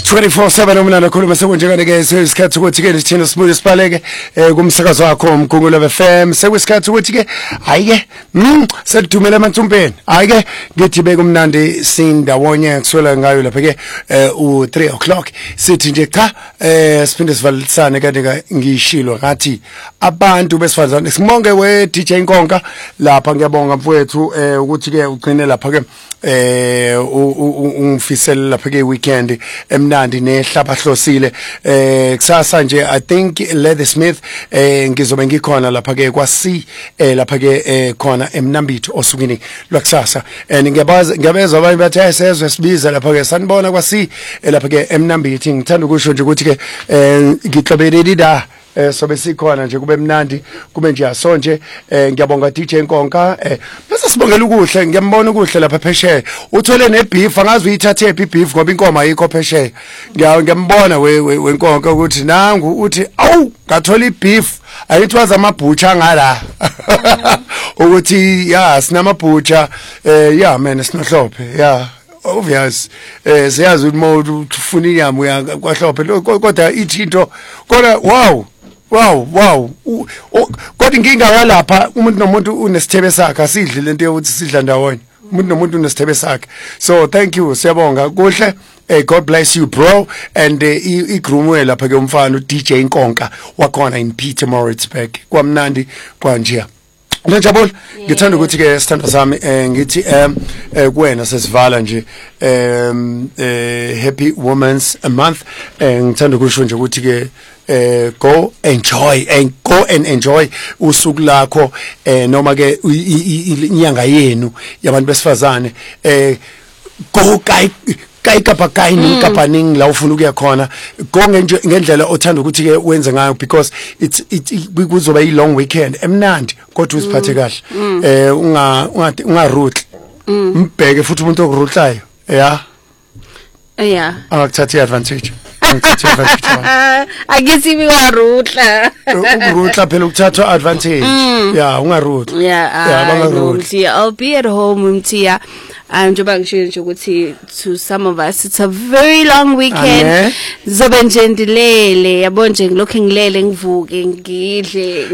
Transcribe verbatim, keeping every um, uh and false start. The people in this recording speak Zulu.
twenty-four seven umnana khuluma sekunjengane ke seyisikhathi ukuthi ke sithina sibuye siphaleke kumsakazo wakho umgungulo F M sekuyisikhathi ukuthi ke hayi ke mm sekudumela emantumpeni hayi ke ngithi beke umnandi sindawonye kuswela ngayo lapha ke u three o'clock sithi nje cha eh siphinde sivalisane kanti ngishilo ngathi abantu besifazane simonge we D J Nkonka lapha ngiyabonga mfowethu ukuthi ke ugcine lapha ke eh ungifisela lapha ke weekend emnandi nehlaba hlosile eh kusasa nje I think Leather Smith eh ngizobe ngikhona lapha ke kwa C eh lapha ke khona emnambitho osukini lwakusasa and ngiyabaza ngiyabezwa abanye bathi ayisezwe sibiza lapha ke sanibona kwa C lapha ke emnambitho ngithanda ukusho nje ukuthi ke ngihlobeleli da eh sobe sikhona nje kube mnandi kube nje asonje eh ngiyabonga D J Nkonka eh bese sibongela ukuhle ngiyambona ukuhle lapha phesheya uthole nebeef angazi uyithathe ephi beef ngoba inkoma ayikho phesheya ngiyambona we wenkonka ukuthi nangu uthi awu ngathola ibeef ayitwaza amabhutsha ngala ukuthi ya sinamabhutsha eh ya man sinohlophe ya obvious eh siyazi ukuthi ufuna inyama uya kwahlophe kodwa ithinto kodwa wow wow wow kodwa inkinga yalapha umuntu nomuntu unesithebe sakhe asidli lento yokuthi sidla ndawonye umuntu nomuntu unesithebe sakhe so thank you siyabonga kuhle eh God bless you bro and igroomwe lapha ke umfana u D J Nkonka wakhona in Pietermaritzburg kwamnandi kwanje Ngiyajabula ngithanda ukuthi ke sithando sami ngithi em kuwena sesivala nje em happy women's month ngithanda ukusho nje ukuthi ke eh go enjoy and go and enjoy usuku lakho eh noma ke inyanga yenu yabantu besifazane eh go kai kai kapha kai ninkapaning la ufuna ukuya khona go ngendlela othanda ukuthi ke wenze ngayo because it's kuzoba i long weekend emnandi kodwa usiphathe kahle eh unga unga root mbheke futhi umuntu okurutlayo yeah yeah akuthatha advantage Agithi biwarutla urutla phela ukuthatha advantage yeah ungarutla yeah bangarutla I'll be at home umthiya njengoba ngisho nje ukuthi to some of us it's a very long weekend zobe nje ndilele yabo nje ngilokho ngilele ngivuke ngidle